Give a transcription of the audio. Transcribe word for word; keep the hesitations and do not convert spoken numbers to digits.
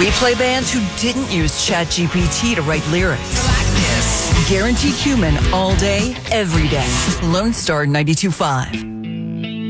We play bands who didn't use ChatGPT to write lyrics. Like this. Guaranteed human all day, every day. Lone Star ninety-two point five.